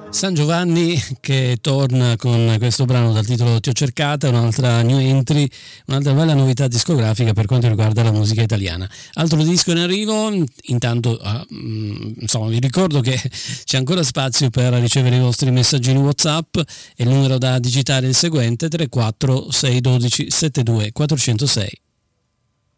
San Giovanni che torna con questo brano dal titolo Ti ho cercata, un'altra new entry, un'altra bella novità discografica per quanto riguarda la musica italiana. Altro disco in arrivo, intanto insomma vi ricordo che c'è ancora spazio per ricevere i vostri messaggini WhatsApp e il numero da digitare è il seguente: 34 612 72 406.